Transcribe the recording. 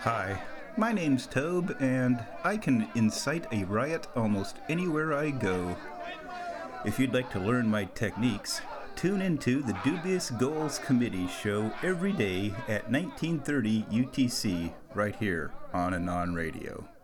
Hi, my name's Tobe, and I can incite a riot almost anywhere I go. If you'd like to learn my techniques, tune into the Dubious Goals Committee show every day at 1930 UTC right here on Anon Radio.